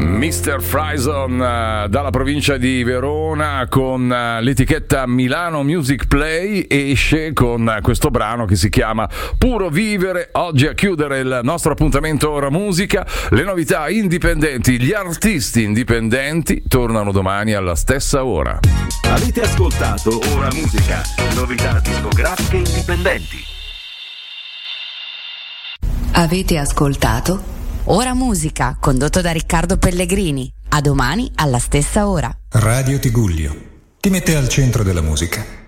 Mr. Frison dalla provincia di Verona con l'etichetta Milano Music Play esce con questo brano che si chiama Puro Vivere. Oggi a chiudere il nostro appuntamento Ora Musica, le novità indipendenti, gli artisti indipendenti tornano domani alla stessa ora. Avete ascoltato Ora Musica, novità discografiche indipendenti. Avete ascoltato Ora Musica, condotto da Riccardo Pellegrini. A domani alla stessa ora. Radio Tigullio ti mette al centro della musica.